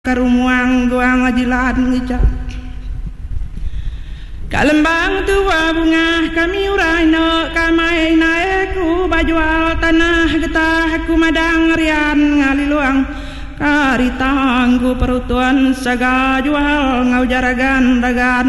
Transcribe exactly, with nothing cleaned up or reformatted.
Karumuang guang ajilan ngicak kalembang tua bunga kami urai no kamai naeku bajual tanah getah ku madang rian ngaliluang karitangku perutuan saga jual ngau jaragan dagan